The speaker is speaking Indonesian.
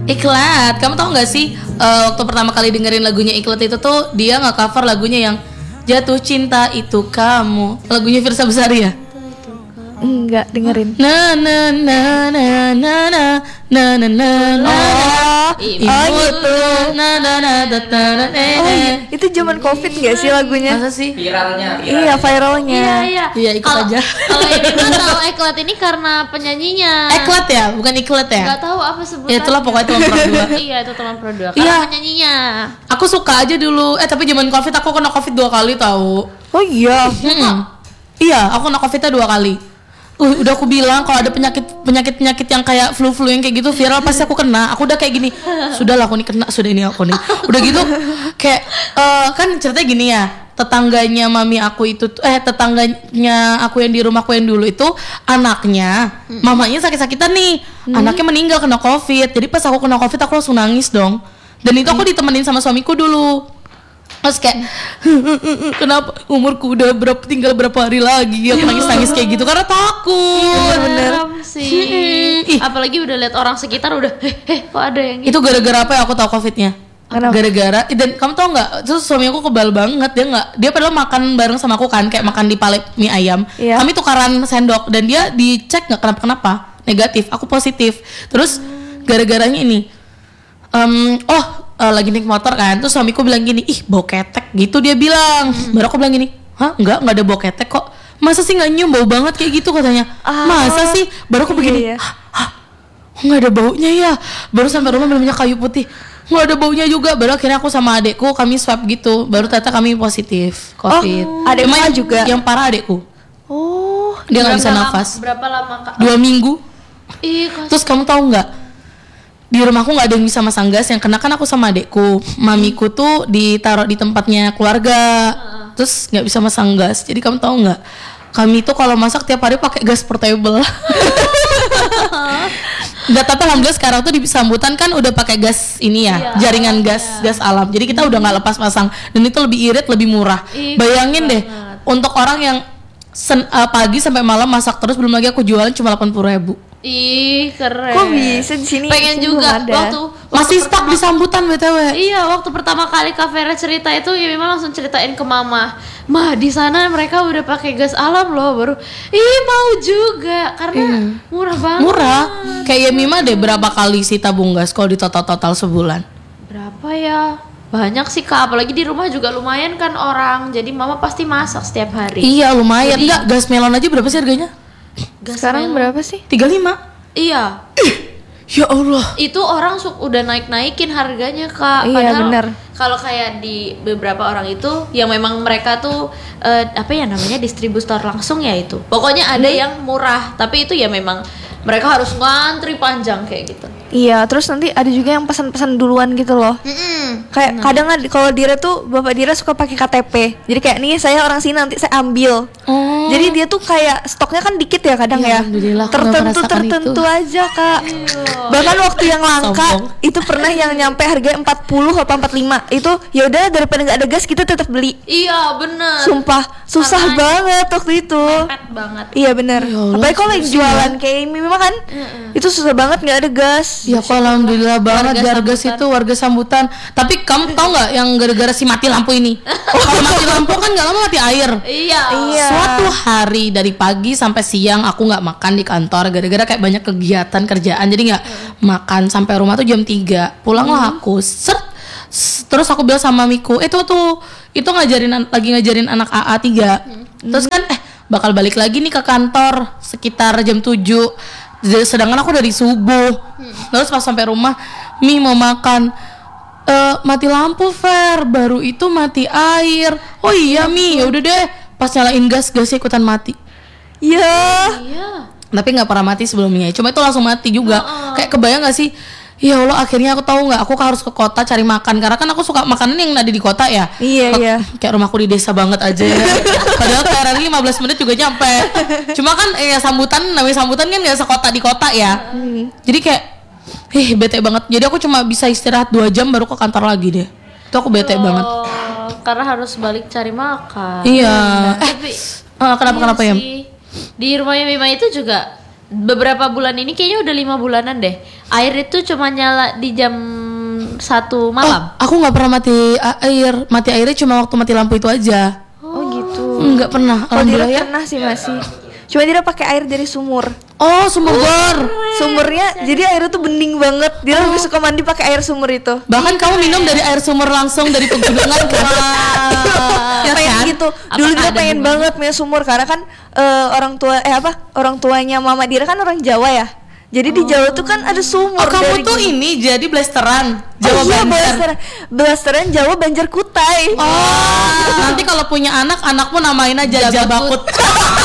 Iklat. Kamu tahu nggak sih waktu pertama kali dengerin lagunya Iklat itu tuh dia nggak cover lagunya yang Jatuh Cinta Itu Kamu, lagunya Firsa Besari ya? Enggak dengerin. Na na na na na na na na na na. Gitu. Na na na na na. Itu zaman Covid nggak sih lagunya? Masa sih? Viralnya. Iya, viralnya. Iya. Iya, ikut aja. Kalau ini tuh tahu Eklat ini karena penyanyinya. Eklat ya, bukan Iklat ya? Nggak tahu apa sebutannya. Ya itulah pokoknya teman pro 2. Iya, itu teman pro 2. Iya. Karena penyanyinya. Aku suka aja dulu. Tapi zaman Covid aku kena Covid 2 kali tahu. Oh iya. Iya, aku kena Covid-nya 2 kali. Udah aku bilang kalau ada penyakit yang kayak flu yang kayak gitu viral pasti aku kena. Aku udah kayak gini. Sudahlah aku nih kena, sudah ini aku nih. Udah gitu kayak kan ceritanya gini ya. Tetangganya mami aku itu tetangganya aku yang di rumahku yang dulu itu anaknya mamanya sakit-sakitan nih. Anaknya meninggal kena Covid. Jadi pas aku kena Covid aku langsung nangis dong. Dan itu aku ditemenin sama suamiku dulu. Terus kayak kenapa umurku udah tinggal berapa hari lagi, aku nangis kayak gitu karena takut. Bener sih. Apalagi udah lihat orang sekitar udah kok ada yang gitu. Itu gara-gara apa ya aku tahu Covidnya? Gara-gara dan kamu tau nggak? Terus suami aku kebal banget, dia padahal makan bareng sama aku kan, kayak makan di Pale mie ayam. Iya. Kami tukaran sendok dan dia dicek nggak kenapa negatif, aku positif. Terus gara-garanya ini lagi naik motor kan, terus suamiku bilang gini, ih bau ketek gitu dia bilang. Baru aku bilang gini, hah enggak ada bau ketek kok, masa sih nggak nyium bau banget kayak gitu katanya. Masa sih? Baru aku begini, nggak ada baunya ya. Baru sampai rumah minumnya kayu putih, nggak ada baunya juga. Baru akhirnya aku sama adekku kami swab gitu, baru ternyata kami positif Covid. Adek Cuma juga? Yang parah adekku. Oh, Dia nggak bisa nafas. Berapa lama Kak? 2 minggu. Ih, Terus kamu tahu nggak? Di rumahku nggak ada yang bisa masang gas, yang kena kan aku sama adekku. Mamiku tuh ditaruh di tempatnya keluarga, terus nggak bisa masang gas. Jadi kamu tahu nggak? Kami tuh kalau masak tiap hari pakai gas portable. Nggak, tapi alhamdulillah sekarang tuh di sambutan kan udah pakai gas ini ya, jaringan gas alam. Jadi kita udah nggak lepas pasang dan itu lebih irit, lebih murah. Bayangin deh, untuk orang yang pagi sampai malam masak terus, belum lagi aku jualan cuma 80.000. Ih, keren. kok bisa di sini? Pengen Sini juga belum ada. waktu Masih stuck di sambutan BTW. Iya, waktu pertama kali Kak Vera cerita itu ya memang langsung ceritain ke mama. Ma, di sana mereka udah pakai gas alam loh, baru mau juga karena murah banget. Murah. Kayak Yemima deh berapa kali sih tabung gas kalau di total sebulan? Berapa ya? Banyak sih Kak, apalagi di rumah juga lumayan kan orang. Jadi mama pasti masak setiap hari. Iya lumayan. Enggak, gas melon aja berapa sih harganya? Gas Sekarang melon. berapa sih? 35. Iya. Ya Allah. Itu orang udah naikin harganya Kak. Iya, Padahal bener. kalau kayak di beberapa orang itu yang memang mereka tuh apa ya namanya distributor langsung ya itu. Pokoknya ada yang murah, tapi itu ya memang mereka harus ngantri panjang kayak gitu. Iya, terus nanti ada juga yang pesan-pesan duluan gitu loh. Kayak kadang kalau Dira tuh bapak Dira suka pakai KTP. Jadi kayak nih saya orang sini nanti saya ambil. Jadi dia tuh kayak stoknya kan dikit ya kadang Ya, ya. alhamdulillah, aku nggak merasakan Tertentu itu. aja Kak. Bahkan waktu yang langka Sombong. itu pernah yang nyampe harga 40 atau 45. Itu ya udah daripada nggak ada gas kita tetap beli. Iya bener. Sumpah susah Karena- banget waktu itu. Pet banget. Iya benar. Ya Allah, Apalagi kalau lagi susah jualan kayak Mima kan, itu susah banget nggak ada gas. Ya kok alhamdulillah banget Warga gas sambutan. itu warga sambutan. Tapi kamu tahu nggak yang gara-gara si mati lampu ini? Kalau mati lampu kan nggak lama mati air. Iya. Iya. Suatu hari dari pagi sampai siang aku nggak makan di kantor gara-gara kayak banyak kegiatan kerjaan, jadi nggak makan sampai rumah tuh jam 3. Pulanglah aku terus aku bilang sama Miku itu lagi ngajarin anak AA 3. Terus kan bakal balik lagi nih ke kantor sekitar jam 7. Sedangkan aku dari subuh. Terus pas sampai rumah Mi mau makan, mati lampu Fer, baru itu mati air. Oh iya Mi, ya udah deh. Pas nyalain gasnya ikutan mati. Iya. Iya. Tapi nggak pernah mati sebelumnya. Cuma itu langsung mati juga. Kayak kebayang nggak sih? Ya Allah, akhirnya aku tahu nggak, aku harus ke kota cari makan karena kan aku suka makanan yang ada di kota ya. Iya. Kayak rumahku di desa banget aja. Padahal KRL 15 menit juga nyampe. Cuma kan namanya sambutan kan nggak sekota di kota ya. Jadi kayak bete banget. Jadi aku cuma bisa istirahat 2 jam baru ke kantor lagi deh. Itu aku bete banget. Karena harus balik cari makan. Iya. Tapi Kenapa iya ya? sih. Di rumahnya Mima itu juga beberapa bulan ini kayaknya udah 5 bulanan deh. Air itu cuma nyala di jam 1 malam. Aku nggak pernah mati air. Mati airnya cuma waktu mati lampu itu aja. Oh gitu. Nggak pernah. Kalau Dira Alhamdulillah ya. pernah sih masih. Cuma Dira pakai air dari sumur. Oh, sumur bor. Sumurnya jadi airnya tuh bening banget. Dira lebih suka mandi pakai air sumur itu. Bahkan kamu minum dari air sumur langsung dari pegunungan kan? Ya pengen kan? gitu. Apakah Dulu Dira ada pengen hubungan? banget punya sumur karena kan orang tuanya Mama Dira kan orang Jawa ya. Jadi di Jawa tuh kan ada sumur. Oh, kamu dari tuh gunung. ini jadi blasteran Jawa Oh, iya, Banjar. blasteran Jawa Banjar Kutai. Oh, nanti kalau punya anakmu namain aja Jabakut.